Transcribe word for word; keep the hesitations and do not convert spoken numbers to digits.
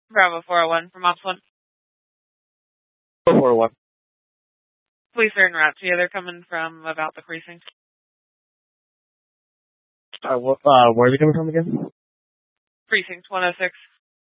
Bravo four oh one from Ops one. four oh one. Police are en route to you. They're coming from about the precinct. Uh, wh- uh, where are they coming from again? Precinct one oh six.